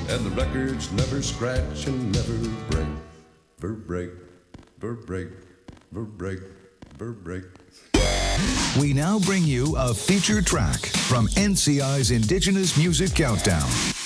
and the records never scratch and never break. Break, break, break, break. We now bring you a feature track from NCI's Indigenous Music Countdown.